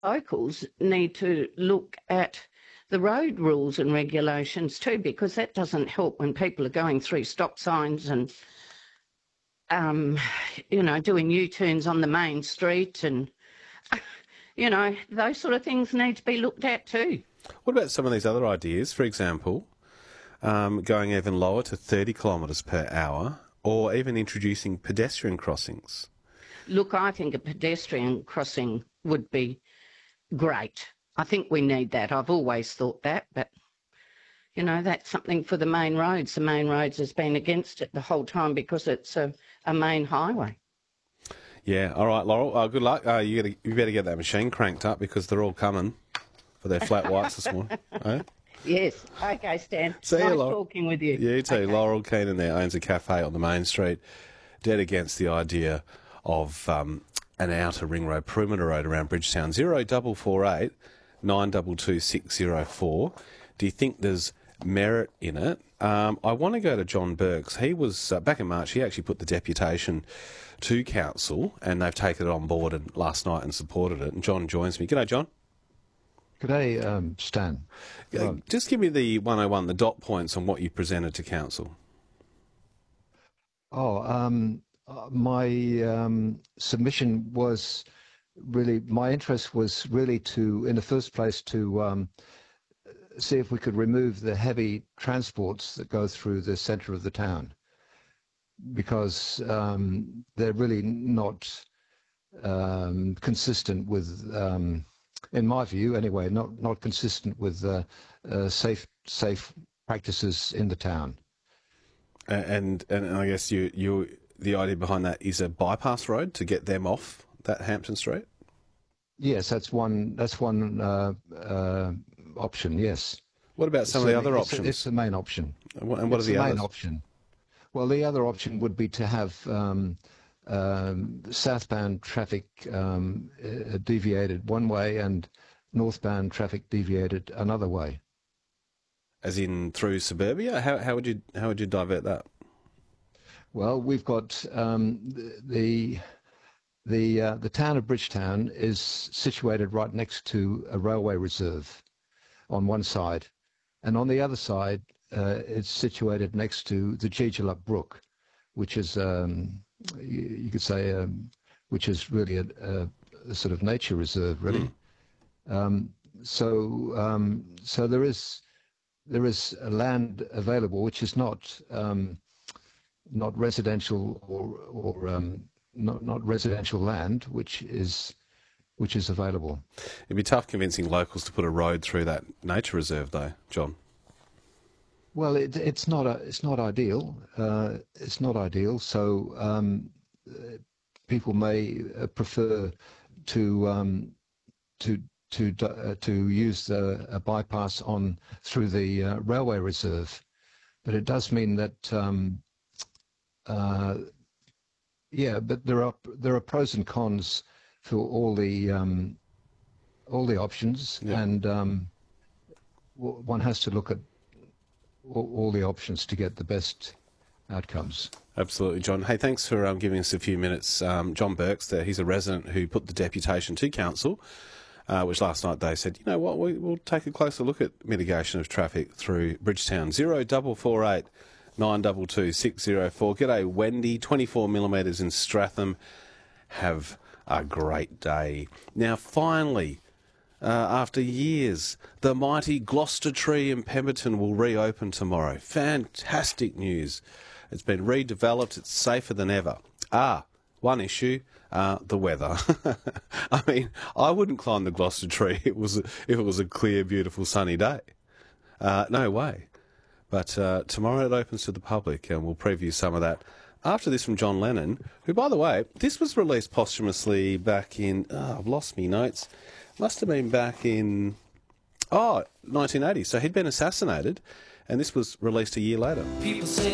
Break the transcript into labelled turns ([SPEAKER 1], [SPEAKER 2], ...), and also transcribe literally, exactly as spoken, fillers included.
[SPEAKER 1] locals need to look at the road rules and regulations too, because that doesn't help when people are going through stop signs and, um, you know, doing U-turns on the main street and, you know, those sort of things need to be looked at too.
[SPEAKER 2] What about some of these other ideas? For example, um, going even lower to thirty kilometres per hour, or even introducing pedestrian crossings?
[SPEAKER 1] Look, I think a pedestrian crossing would be great. I think we need that. I've always thought that, but, you know, that's something for the main roads. The main roads has been against it the whole time because it's a, a main highway.
[SPEAKER 2] Yeah, all right, Laurel, uh, good luck. Uh, you, gotta, you better get that machine cranked up because they're all coming for their flat whites this morning. Eh?
[SPEAKER 1] Yes. Okay, Stan.
[SPEAKER 2] See
[SPEAKER 1] nice
[SPEAKER 2] you, Laurel.
[SPEAKER 1] talking with you.
[SPEAKER 2] You too.
[SPEAKER 1] Okay.
[SPEAKER 2] Laurel Keenan there owns a cafe on the main street, dead against the idea of um, an outer ring road, perimeter road around Bridgetown. zero double four eight nine two two six zero four. Do you think there's merit in it? Um, I want to go to John Burks. He was, uh, back in March, he actually put the deputation to council and they've taken it on board and last night and supported it. And John joins me. G'day, John.
[SPEAKER 3] G'day, um, Stan.
[SPEAKER 2] Uh, just give me the one oh one, the dot points on what you presented to council.
[SPEAKER 3] Oh, um, uh, my um, submission was really, my interest was really to, in the first place, to um, see if we could remove the heavy transports that go through the centre of the town, because um, they're really not um, consistent with, um, in my view anyway, not, not consistent with uh, uh, safe safe practices in the town.
[SPEAKER 2] And and I guess you you the idea behind that is a bypass road to get them off that Hampton Street?
[SPEAKER 3] Yes, that's one that's one uh, uh, option, yes.
[SPEAKER 2] What about some
[SPEAKER 3] so
[SPEAKER 2] of the other
[SPEAKER 3] it's
[SPEAKER 2] options?
[SPEAKER 3] A, it's the main option.
[SPEAKER 2] And what, and what
[SPEAKER 3] it's
[SPEAKER 2] are the,
[SPEAKER 3] the
[SPEAKER 2] others?
[SPEAKER 3] main option. Well, the other option would be to have um, um, southbound traffic um, uh, deviated one way and northbound traffic deviated another way.
[SPEAKER 2] As in through suburbia? How how would you how would you divert that?
[SPEAKER 3] Well, we've got um, the the uh, the town of Bridgetown is situated right next to a railway reserve on one side, and on the other side uh, it's situated next to the Jeejeeluk Brook, which is um, you, you could say um, which is really a, a, a sort of nature reserve, really. Mm. Um, so um, so there is. There is a land available which is not um, not residential or or um, not not residential land, which is which is available.
[SPEAKER 2] It'd be tough convincing locals to put a road through that nature reserve, though, John.
[SPEAKER 3] Well, it, it's not a, it's not ideal. Uh, it's not ideal. So um, people may prefer to um, to. to uh, to use the, a bypass on through the uh, railway reserve, but it does mean that um, uh, yeah, but there are there are pros and cons for all the um, all the options, yeah. and um, w one has to look at all, all the options to get the best outcomes.
[SPEAKER 2] Absolutely, John. Hey, thanks for um, giving us a few minutes. Um, John Burks, there, he's a resident who put the deputation to council. Uh, which last night they said, you know what, we, we'll take a closer look at mitigation of traffic through Bridgetown. zero double four eight nine two two six zero four. G'day, Wendy, twenty-four millimetres in Stratham. Have a great day. Now, finally, uh, after years, the mighty Gloucester Tree in Pemberton will reopen tomorrow. Fantastic news. It's been redeveloped. It's safer than ever. Ah, one issue. Uh, the weather. I mean, I wouldn't climb the Gloucester Tree if it was a, if it was a clear, beautiful, sunny day. Uh, no way. But uh, tomorrow it opens to the public, and we'll preview some of that after this from John Lennon, who, by the way, this was released posthumously back in, oh, I've lost me notes, must have been back in, oh, nineteen eighty. So he'd been assassinated, and this was released a year later. People say